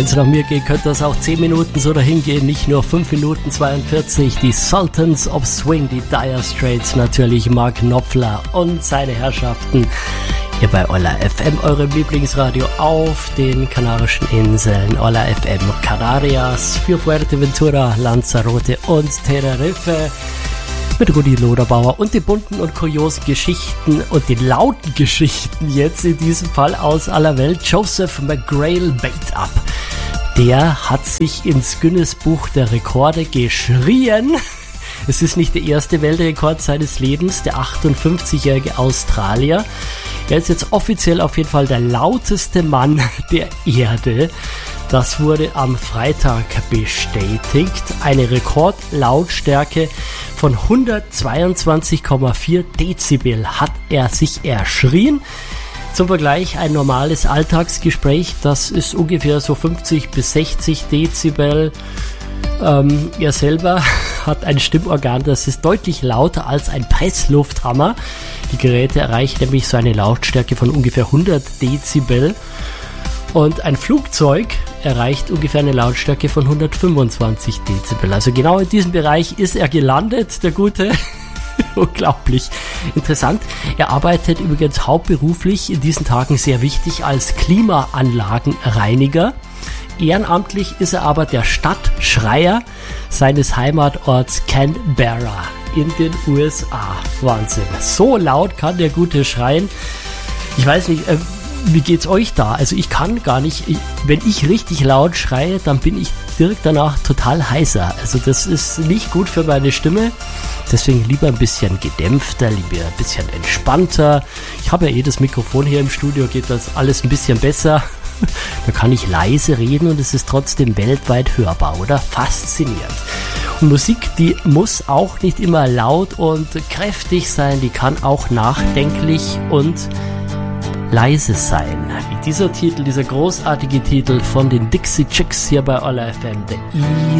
Wenn es nach mir geht, könnte das auch 10 Minuten so dahin gehen, nicht nur 5 Minuten 42. Die Sultans of Swing, die Dire Straits, natürlich Mark Knopfler und seine Herrschaften. Hier bei Olla FM, eurem Lieblingsradio auf den Kanarischen Inseln. Olla FM Canarias für Fuerteventura, Lanzarote und Tenerife. Mit Rudi Loderbauer und den bunten und kuriosen Geschichten und den lauten Geschichten jetzt in diesem Fall aus aller Welt. Joseph McGrail Bate-Up. Der hat sich ins Guinness-Buch der Rekorde geschrien. Es ist nicht der erste Weltrekord seines Lebens, der 58-jährige Australier. Er ist jetzt offiziell auf jeden Fall der lauteste Mann der Erde. Das wurde am Freitag bestätigt. Eine Rekordlautstärke von 122,4 Dezibel hat er sich erschrien. Zum Vergleich, ein normales Alltagsgespräch, das ist ungefähr so 50 bis 60 Dezibel. Er selber hat ein Stimmorgan, das ist deutlich lauter als ein Presslufthammer. Die Geräte erreichen nämlich so eine Lautstärke von ungefähr 100 Dezibel. Und ein Flugzeug erreicht ungefähr eine Lautstärke von 125 Dezibel. Also genau in diesem Bereich ist er gelandet, der Gute. Unglaublich interessant. Er arbeitet übrigens hauptberuflich in diesen Tagen sehr wichtig als Klimaanlagenreiniger. Ehrenamtlich ist er aber der Stadtschreier seines Heimatorts Canberra in den USA. Wahnsinn. So laut kann der Gute schreien. Ich weiß nicht, wie geht's euch da? Also ich kann gar nicht, wenn ich richtig laut schreie, dann bin ich direkt danach total heiser. Also das ist nicht gut für meine Stimme. Deswegen lieber ein bisschen gedämpfter, lieber ein bisschen entspannter. Ich habe ja das Mikrofon hier im Studio, geht das alles ein bisschen besser. Da kann ich leise reden und es ist trotzdem weltweit hörbar, oder? Faszinierend. Und Musik, die muss auch nicht immer laut und kräftig sein, die kann auch nachdenklich und leise sein. Wie dieser Titel, dieser großartige Titel von den Dixie Chicks hier bei Olla FM, The